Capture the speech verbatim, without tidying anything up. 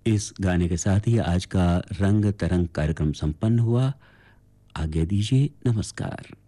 इस गाने के साथ ही आज का रंग तरंग कार्यक्रम संपन्न हुआ। आज्ञा दीजिए, नमस्कार।